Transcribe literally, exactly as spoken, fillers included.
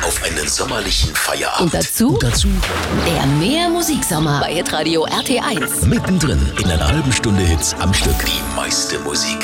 auf einen sommerlichen Feierabend. Und dazu, Und dazu der Mehr Musiksommer bei Hitradio R T eins. mittendrin in einer halben Stunde Hits am Stück. Die meiste Musik.